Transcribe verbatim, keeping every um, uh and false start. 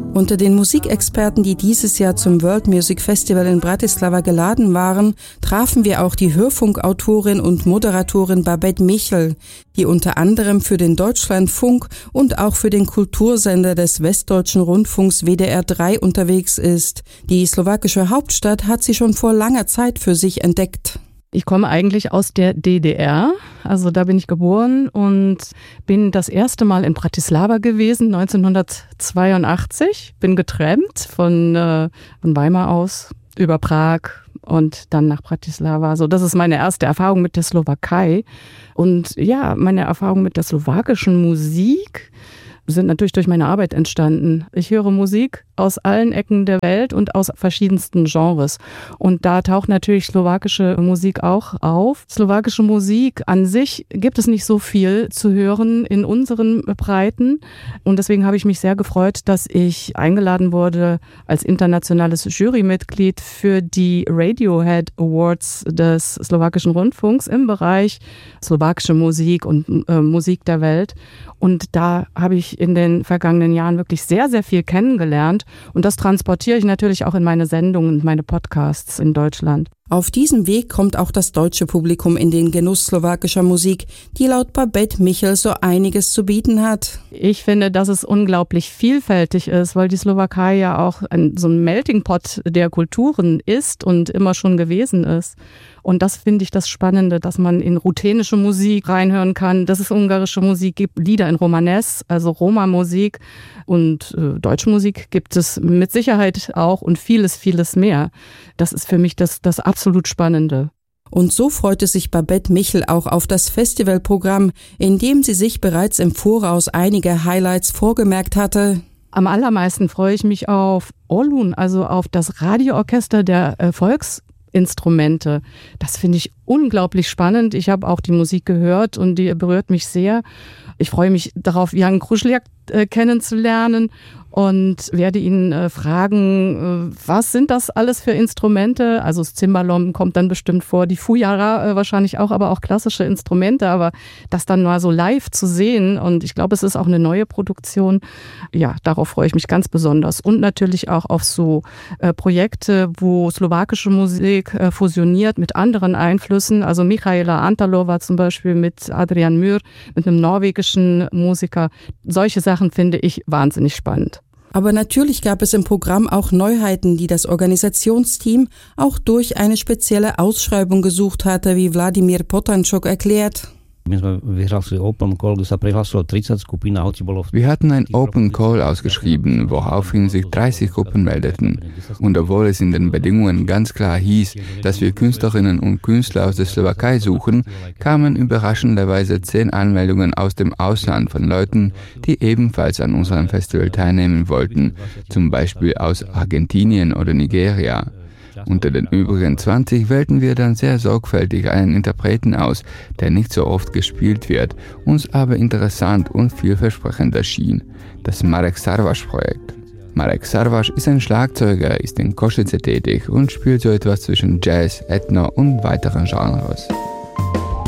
Unter den Musikexperten, die dieses Jahr zum World Music Festival in Bratislava geladen waren, trafen wir auch die Hörfunkautorin und Moderatorin Babette Michel, die unter anderem für den Deutschlandfunk und auch für den Kultursender des Westdeutschen Rundfunks W D R drei unterwegs ist. Die slowakische Hauptstadt hat sie schon vor langer Zeit für sich entdeckt. Ich komme eigentlich aus der D D R, also da bin ich geboren und bin das erste Mal in Bratislava gewesen, neunzehnhundertzweiundachtzig. Bin getrampt von, äh, von Weimar aus über Prag und dann nach Bratislava. Also das ist meine erste Erfahrung mit der Slowakei. Und ja, meine Erfahrung mit der slowakischen Musik sind natürlich durch meine Arbeit entstanden. Ich höre Musik aus allen Ecken der Welt und aus verschiedensten Genres. Und da taucht natürlich slowakische Musik auch auf. Slowakische Musik an sich gibt es nicht so viel zu hören in unseren Breiten. Und deswegen habe ich mich sehr gefreut, dass ich eingeladen wurde als internationales Jurymitglied für die Radiohead Awards des slowakischen Rundfunks im Bereich slowakische Musik und äh, Musik der Welt. Und da habe ich in den vergangenen Jahren wirklich sehr, sehr viel kennengelernt. Und das transportiere ich natürlich auch in meine Sendungen und meine Podcasts in Deutschland. Auf diesem Weg kommt auch das deutsche Publikum in den Genuss slowakischer Musik, die laut Babette Michel so einiges zu bieten hat. Ich finde, dass es unglaublich vielfältig ist, weil die Slowakei ja auch ein, so ein Melting Pot der Kulturen ist und immer schon gewesen ist. Und das finde ich das Spannende, dass man in ruthenische Musik reinhören kann, dass es ungarische Musik gibt, Lieder in Romanes, also Roma-Musik, und äh, deutsche Musik gibt es mit Sicherheit auch und vieles, vieles mehr. Das ist für mich das, das absolut Spannende. Und so freute sich Babette Michel auch auf das Festivalprogramm, in dem sie sich bereits im Voraus einige Highlights vorgemerkt hatte. Am allermeisten freue ich mich auf Ollun, also auf das Radioorchester der äh, Volksinstrumente. Das finde ich unglaublich spannend. Ich habe auch die Musik gehört und die berührt mich sehr. Ich freue mich darauf, Jan Kruschliak äh, kennenzulernen und werde ihn äh, fragen, äh, was sind das alles für Instrumente? Also das Cimbalom kommt dann bestimmt vor, die Fujara äh, wahrscheinlich auch, aber auch klassische Instrumente, aber das dann mal so live zu sehen, und ich glaube, es ist auch eine neue Produktion. Ja, darauf freue ich mich ganz besonders. Und natürlich auch auf so äh, Projekte, wo slowakische Musik äh, fusioniert mit anderen Einflüssen. Also Michaela Antalova zum Beispiel mit Adrian Mühr, mit einem norwegischen Musiker. Solche Sachen finde ich wahnsinnig spannend. Aber natürlich gab es im Programm auch Neuheiten, die das Organisationsteam auch durch eine spezielle Ausschreibung gesucht hatte, wie Wladimír Potančok erklärt. Wir hatten ein Open Call ausgeschrieben, woraufhin sich dreißig Gruppen meldeten. Und obwohl es in den Bedingungen ganz klar hieß, dass wir Künstlerinnen und Künstler aus der Slowakei suchen, kamen überraschenderweise zehn Anmeldungen aus dem Ausland von Leuten, die ebenfalls an unserem Festival teilnehmen wollten, zum Beispiel aus Argentinien oder Nigeria. Unter den übrigen zwanzig wählten wir dann sehr sorgfältig einen Interpreten aus, der nicht so oft gespielt wird, uns aber interessant und vielversprechend erschien. Das Marek Sarvaš-Projekt. Marek Sarvaš ist ein Schlagzeuger, ist in Košice tätig und spielt so etwas zwischen Jazz, Ethno und weiteren Genres.